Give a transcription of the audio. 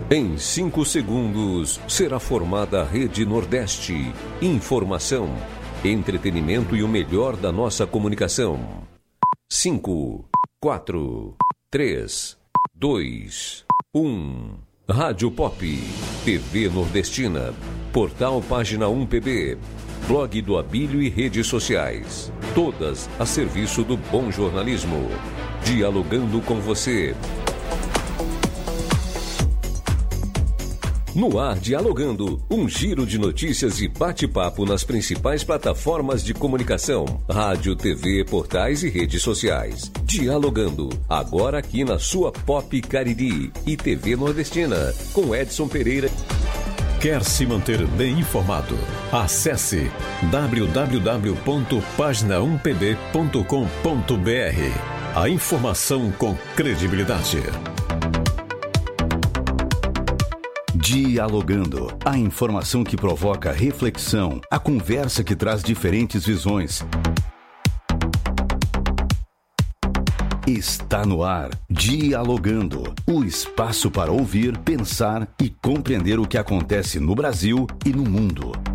Em 5 segundos, será formada a Rede Nordeste. Informação, entretenimento e o melhor da nossa comunicação. 5, 4, 3, 2, 1. Rádio Pop, TV Nordestina, Portal Página 1 PB, Blog do Abílio e redes sociais. Todas a serviço do bom jornalismo. Dialogando com você. No ar, Dialogando, um giro de notícias e bate-papo nas principais plataformas de comunicação, rádio, TV, portais e redes sociais. Dialogando, agora aqui na sua Pop Cariri e TV Nordestina, com Edson Pereira. Quer se manter bem informado? Acesse www.pagina1pb.com.br. A informação com credibilidade. Dialogando, a informação que provoca reflexão, a conversa que traz diferentes visões. Está no ar, Dialogando, o espaço para ouvir, pensar e compreender o que acontece no Brasil e no mundo.